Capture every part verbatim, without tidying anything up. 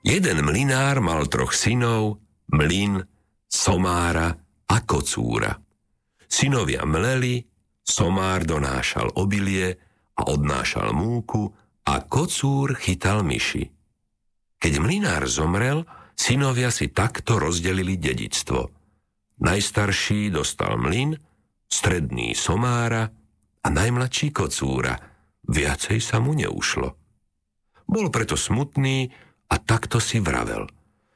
Jeden mlynár mal troch synov, Mlyn, Somára a Kocúra. Synovia mleli, Somár donášal obilie a odnášal múku a Kocúr chytal myši. Keď mlynár zomrel, synovia si takto rozdelili dedičstvo. Najstarší dostal mlyn, stredný Somára a najmladší Kocúra. Viacej sa mu neušlo. Bol preto smutný a takto si vravel.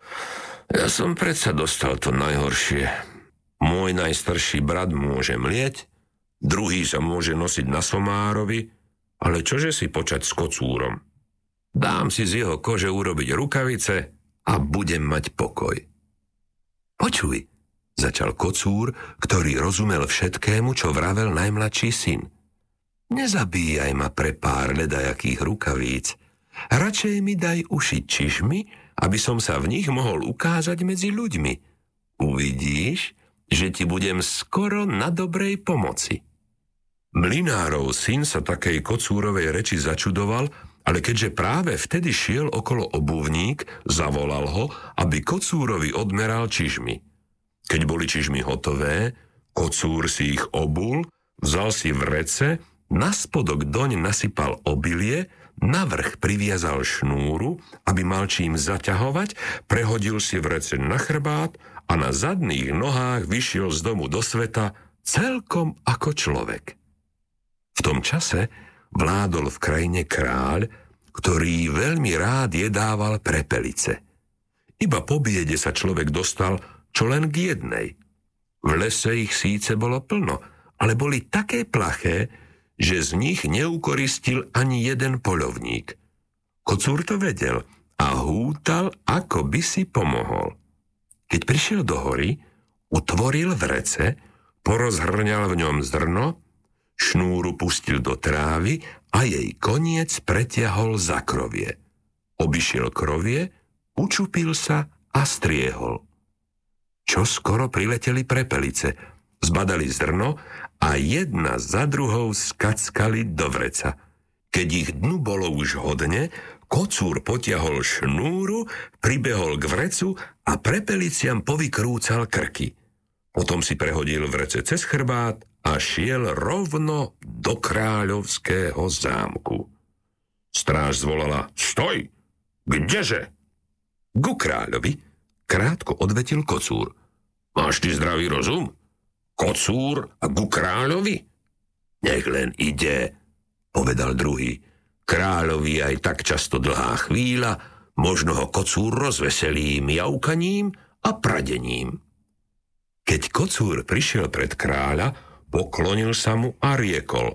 Ja som predsa dostal to najhoršie. Môj najstarší brat môže mlieť, druhý sa môže nosiť na Somárovi, ale čože si počať s Kocúrom? Dám si z jeho kože urobiť rukavice a budem mať pokoj. Počuj, začal Kocúr, ktorý rozumel všetkému, čo vravel najmladší syn. Nezabíjaj ma pre pár ledajakých rukavíc. Radšej mi daj ušiť čižmy, aby som sa v nich mohol ukázať medzi ľuďmi. Uvidíš, že ti budem skoro na dobrej pomoci. Mlynárov syn sa takej Kocúrovej reči začudoval, ale keďže práve vtedy šiel okolo obuvník, zavolal ho, aby Kocúrovi odmeral čižmy. Keď boli čižmy hotové, Kocúr si ich obul, vzal si vrece, na spodok doň nasypal obilie, navrch priviazal šnúru, aby mal čím zaťahovať, prehodil si vrece na chrbát a na zadných nohách vyšiel z domu do sveta celkom ako človek. V tom čase vládol v krajine kráľ, ktorý veľmi rád jedával prepelice. Iba po biede sa človek dostal čo len k jednej. V lese ich síce bolo plno, ale boli také plaché, že z nich neukoristil ani jeden poľovník. Kocúr to vedel a hútal, ako by si pomohol. Keď prišiel do hory, utvoril vrece, porozhrňal v ňom zrno, šnúru pustil do trávy a jej koniec pretiahol za krovie. Obišiel krovie, učupil sa a striehol. Čo skoro prileteli prepelice, zbadali zrno a jedna za druhou skackali do vreca. Keď ich dnu bolo už hodne, Kocúr potiahol šnúru, pribehol k vrecu a prepeliciam povykrúcal krky. Potom si prehodil vrece cez chrbát a šiel rovno do kráľovského zámku. Stráž zvolala: Stoj! Kdeže? Ku kráľovi, krátko odvetil Kocúr. Máš ty zdravý rozum? Kocúr a ku kráľovi? Nech len ide, povedal druhý. Kráľovi aj tak často dlhá chvíľa, možno ho Kocúr rozveselí mjaukaním a pradením. Keď Kocúr prišiel pred kráľa, poklonil sa mu a riekol: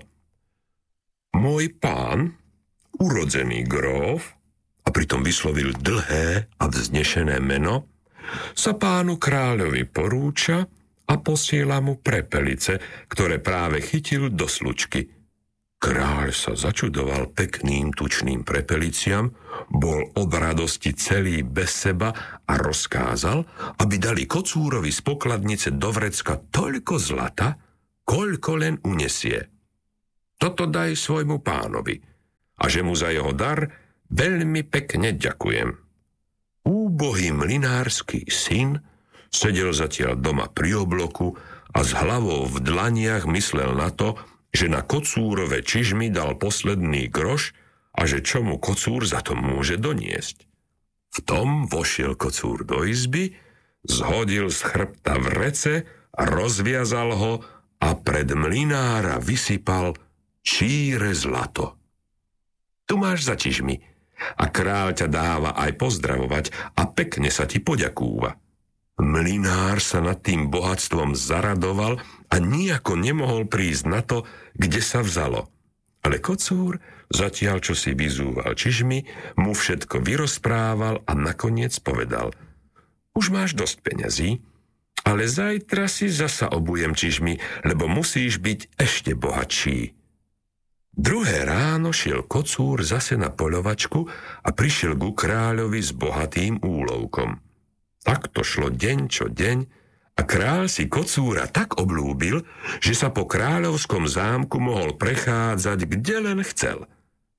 Môj pán, urodzený gróf, a pritom vyslovil dlhé a vznešené meno, sa pánu kráľovi porúča a posiela mu prepelice, ktoré práve chytil do slučky. Kráľ sa začudoval pekným tučným prepeliciam, bol od radosti celý bez seba a rozkázal, aby dali Kocúrovi z pokladnice do vrecka toľko zlata, koľko len unesie. Toto daj svojmu pánovi a že mu za jeho dar veľmi pekne ďakujem. Úbohý mlynársky syn sedel zatiaľ doma pri obloku a s hlavou v dlaniach myslel na to, že na Kocúrove čižmy dal posledný groš a že čo mu Kocúr za to môže doniesť. V tom vošiel Kocúr do izby, zhodil z chrbta vrece, rozviazal ho a pred mlynára vysypal číre zlato. Tu máš za čižmy a kráľ ťa dáva aj pozdravovať a pekne sa ti poďakúva. Mlynár sa nad tým bohatstvom zaradoval a nijako nemohol prísť na to, kde sa vzalo. Ale Kocúr, zatiaľ čo si vyzúval čižmy, mu všetko vyrozprával a nakoniec povedal: Už máš dosť peňazí, ale zajtra si zasa obujem čižmy, lebo musíš byť ešte bohatší. Druhé ráno šiel Kocúr zase na poľovačku a prišiel ku kráľovi s bohatým úlovkom. Tak to šlo deň čo deň a kráľ si Kocúra tak obľúbil, že sa po kráľovskom zámku mohol prechádzať, kde len chcel.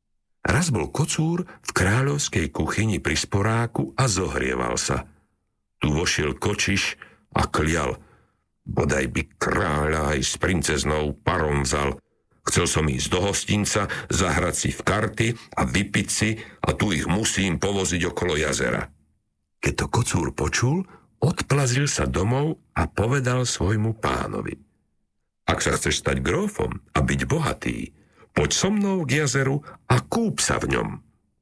Raz bol kocúr v kráľovskej kuchyni pri sporáku a zohrieval sa. Tu vošiel kočiš a klial. Bodaj by kráľa aj s princeznou parom vzal. Chcel som ísť do hostinca, zahrať si v karty a vypiť si a tu ich musím povoziť okolo jazera. Keď to kocúr počul, odplazil sa domov a povedal svojmu pánovi: Ak sa chceš stať grófom a byť bohatý, poď so mnou k jazeru a kúp sa v ňom.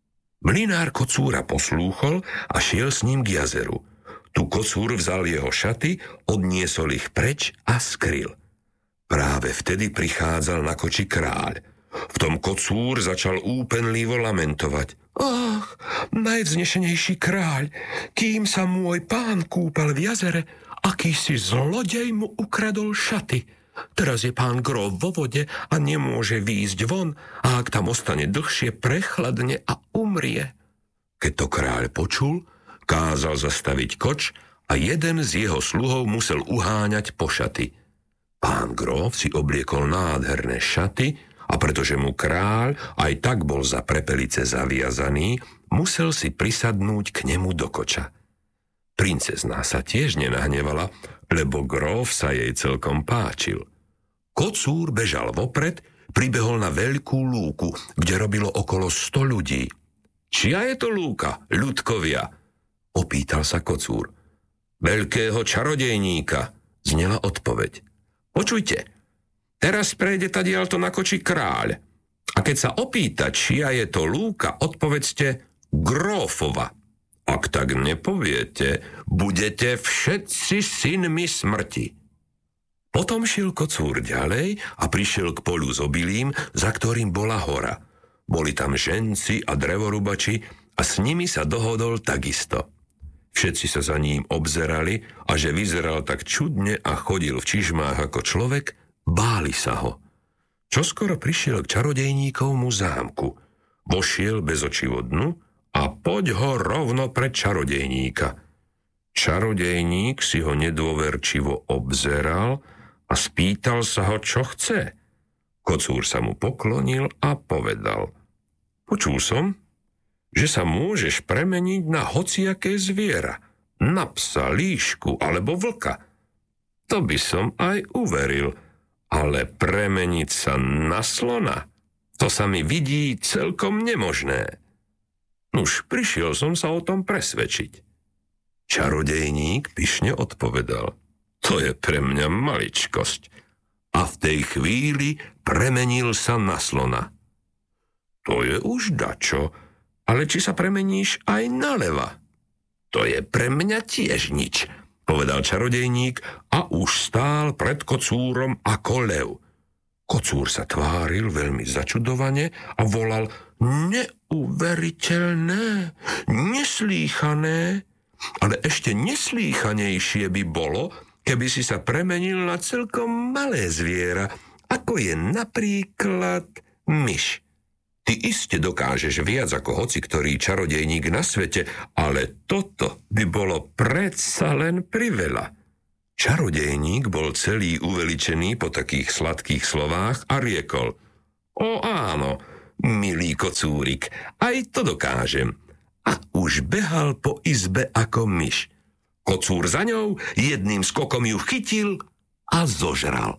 Mlynár kocúra poslúchol a šiel s ním k jazeru. Tu kocúr vzal jeho šaty, odniesol ich preč a skryl. Práve vtedy prichádzal na koči kráľ. V tom kocúr začal úpenlivo lamentovať. Ach, najvznešenejší kráľ, kým sa môj pán kúpal v jazere, akýsi zlodej mu ukradol šaty. Teraz je pán gróf vo vode a nemôže výjsť von, a ak tam ostane dlhšie, prechladne a umrie. Keď to kráľ počul, kázal zastaviť koč a jeden z jeho sluhov musel uháňať po šaty. Pán gróf si obliekol nádherné šaty a pretože mu kráľ aj tak bol za prepelice zaviazaný, musel si prisadnúť k nemu do koča. Princezná sa tiež nenahnevala, lebo gróf sa jej celkom páčil. Kocúr bežal vopred, pribehol na veľkú lúku, kde robilo okolo sto ľudí. Čia je to lúka, ľudkovia? Opýtal sa kocúr. Veľkého čarodejníka, znela odpoveď. Počujte, teraz prejde tadiaľto na koči kráľ. A keď sa opýta, čia je to lúka, odpovedzte grófova. Ak tak nepoviete, budete všetci synmi smrti. Potom šiel kocúr ďalej a prišiel k polu s obilím, za ktorým bola hora. Boli tam ženci a drevorubači a s nimi sa dohodol takisto. Všetci sa za ním obzerali a že vyzeral tak čudne a chodil v čižmách ako človek, báli sa ho. Čoskoro prišiel k čarodejníkovmu zámku. Vošiel bez očivodnu a poď ho rovno pred čarodejníka. Čarodejník si ho nedôverčivo obzeral a spýtal sa ho, čo chce. Kocúr sa mu poklonil a povedal: Počul som, že sa môžeš premeniť na hociaké zviera, na psa, líšku alebo vlka. To by som aj uveril, ale premeniť sa na slona, to sa mi vidí celkom nemožné. Nuž, prišiel som sa o tom presvedčiť. Čarodejník pyšne odpovedal: To je pre mňa maličkosť. A v tej chvíli premenil sa na slona. To je už dačo, ale či sa premeníš aj na leva? To je pre mňa tiež nič, povedal čarodejník a už stál pred kocúrom ako lev. Kocúr sa tváril veľmi začudovane a volal: Neuveriteľné, neslýchané, ale ešte neslýchanejšie by bolo, keby si sa premenil na celkom malé zviera, ako je napríklad myš. Ty iste dokážeš viac ako hoci ktorý čarodejník na svete, ale toto by bolo predsa len priveľa. Čarodejník bol celý uveličený po takých sladkých slovách a riekol: O áno, milý kocúrik, aj to dokážem. A už behal po izbe ako myš. Kocúr za ňou jedným skokom ju chytil a zožral.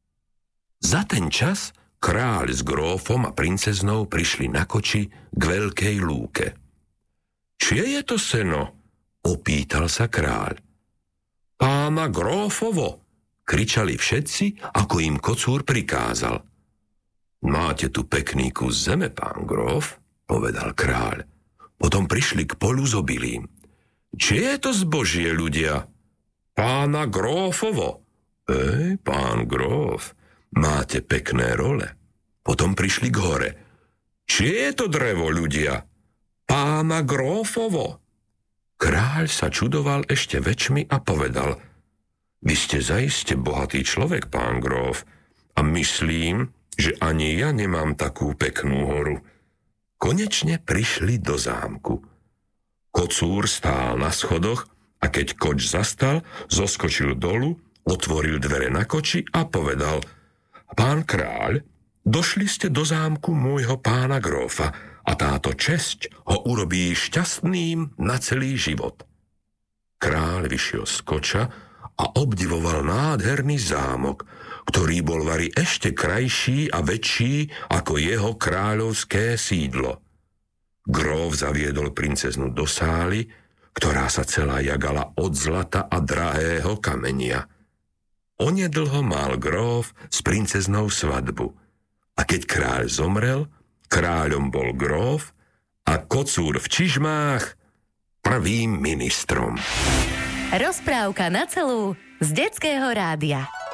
Za ten čas kráľ s grófom a princeznou prišli na koči k veľkej lúke. Čie je to seno? Opýtal sa kráľ. Pána grófovo, kričali všetci, ako im kocúr prikázal. Máte tu pekný kus zeme, pán gróf, povedal kráľ. Potom prišli k polu s obilím. Čie je to zbožie, ľudia? Pána grófovo. Ej, pán gróf, máte pekné role. Potom prišli k hore. Čie je to drevo, ľudia? Pána grófovo. Kráľ sa čudoval ešte väčšmi a povedal: Vy ste zaiste bohatý človek, pán gróf, a myslím, že ani ja nemám takú peknú horu. Konečne prišli do zámku. Kocúr stál na schodoch a keď koč zastal, zoskočil dolu, otvoril dvere na koči a povedal: Pán kráľ, došli ste do zámku môjho pána grófa a táto česť ho urobí šťastným na celý život. Kráľ vyšiel z koča a obdivoval nádherný zámok, ktorý bol vari ešte krajší a väčší ako jeho kráľovské sídlo. Gróf zaviedol princeznu do sály, ktorá sa celá jagala od zlata a drahého kamenia. Onedlho mal gróf s princeznou svadbu. A keď kráľ zomrel, kráľom bol gróf a kocúr v čižmách prvým ministrom. Rozprávka na celú z Detského rádia.